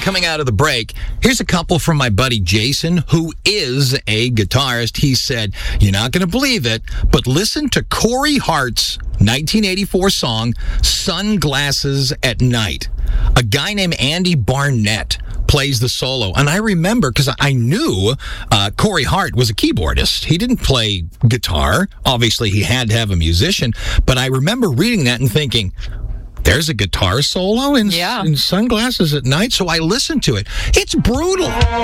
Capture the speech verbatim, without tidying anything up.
coming out of the break, here's a couple from my buddy Jason, who is a guitarist. He said, you're not going to believe it, but listen to Corey Hart's nineteen eighty-four song, Sunglasses at Night. A guy named Andy Barnett plays the solo. And I remember, because I knew uh, Corey Hart was a keyboardist. He didn't play guitar. Obviously, he had to have a musician. But I remember reading that and thinking, there's a guitar solo in, Yeah. in Sunglasses at Night. So I listened to it. It's brutal.